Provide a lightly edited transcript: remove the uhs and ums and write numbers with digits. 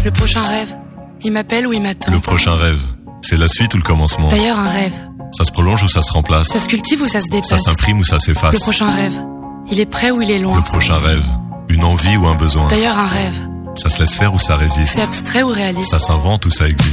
Le prochain rêve, il m'appelle ou il m'attend. Le prochain rêve, c'est la suite ou le commencement? D'ailleurs, un rêve, Ça se prolonge ou ça se remplace? ça se cultive ou ça se dépasse? Ça s'imprime ou ça Le s'efface? prochain rêve, il est près ou il est loin? Le prochain rêve, une envie ou un besoin? D'ailleurs, un rêve, Ça se laisse faire ou ça résiste? c'est abstrait ou réaliste? Ça s'invente ou ça existe?